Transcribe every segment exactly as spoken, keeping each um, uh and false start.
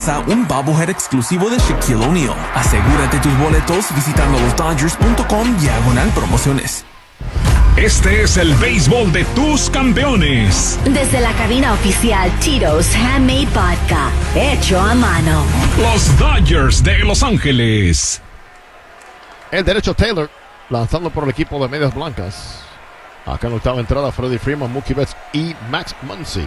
casa un bobblehead exclusivo de Shaquille O'Neal. Asegúrate tus boletos visitando los Dodgers punto com diagonal promociones. Este es el béisbol de tus campeones. Desde la cabina oficial Tito's Handmade Vodka, hecho a mano. Los Dodgers de Los Ángeles. El derecho Taylor, lanzando por el equipo de Medias Blancas. Acá en la octava entrada, Freddie Freeman, Mookie Betts y Max Muncy.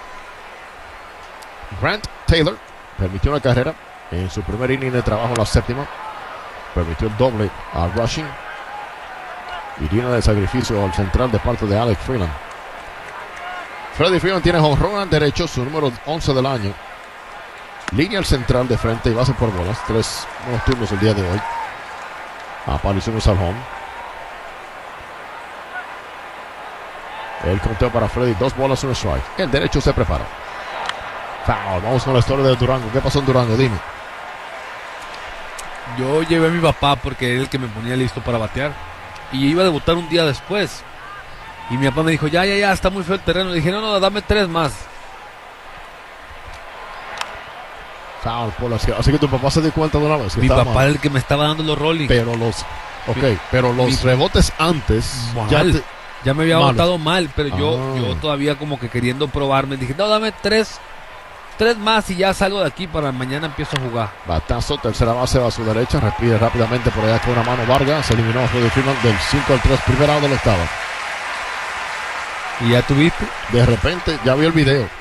Grant Taylor permitió una carrera en su primer inning de trabajo en la séptima. Permitió el doble a Rushing. Y línea de sacrificio al central de parte de Alex Freeland. Freddie Freeman tiene jonrón al derecho, su número once del año. Línea al central de frente y base por bolas. Tres buenos turnos el día de hoy. Apariciones al home. El conteo para Freddy, dos bolas, un strike. El derecho se prepara. Foul. Vamos con la historia de Durango. ¿Qué pasó en Durango? Dime. Yo llevé a mi papá porque era el que me ponía listo para batear. Y iba a debutar un día después. Y mi papá me dijo, ya, ya, ya, está muy feo el terreno. Le dije, no, no, dame tres más. Foul por la izquierda. Así que tu papá se dio cuenta de una vez. Mi papá mal. Era el que me estaba dando los rolling. Pero los, okay, mi, pero los mi, rebotes antes ya, te, ya me había malos. Botado mal. Pero ah. yo, yo todavía como que queriendo probarme. Dije, no, dame tres. Tres más y ya salgo de aquí para mañana empiezo a jugar. Batazo, tercera base va a su derecha. Respire rápidamente por allá con una mano Vargas. Se eliminó a Freddie Freeman del cinco al tres, primer lado del octavo. ¿Y ya tuviste? De repente, ya vi el video.